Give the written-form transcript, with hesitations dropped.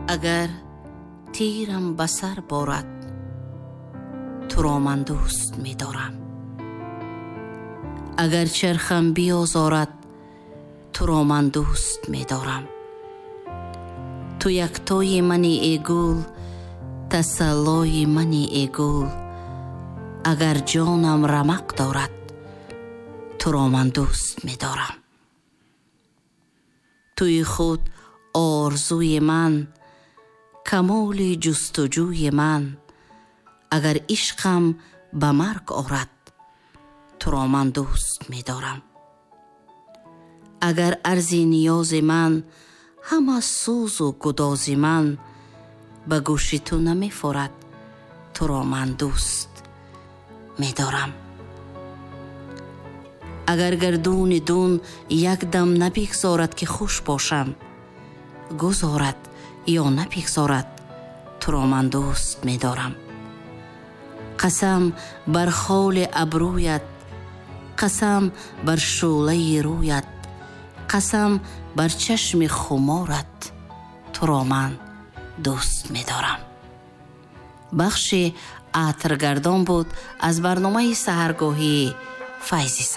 اگر تیرم به سر بارد تو را من دوست می دارم. اگر چرخم بیازارد تو را من دوست می دارم. تو یکتای منی ای گل، تسلای منی ای گل. اگر جانم رمق دارد تو را من دوست می دارم. توی خود آرزوی من، کمال جستجوی من. اگر عشقم به مرگ آرد تو را من دوست می دارم. اگر عرض نیاز من، همه سوز و گداز من به گوش تو نمی فورد تو را من دوست می دارم. اگر گردون دون یک دم نبگذارد که خوش باشم، گذارد یا نبگذارد تو را من دوست می دارم. قسم بر خال ابرویت، قسم بر شعله رویت، قسم بر چشم خمارت تو را من دوست می دارم. بخش عطرگردان بود از برنامه سحرگاهی فیضی.